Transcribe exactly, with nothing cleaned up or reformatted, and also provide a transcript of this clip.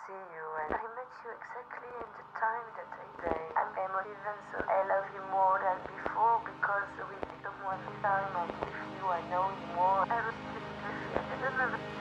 see you, and I met you exactly in the time that I say. I'm emotive, so I love you more than before because with someone this time I'm with you, I know you more. I was just, I don't know.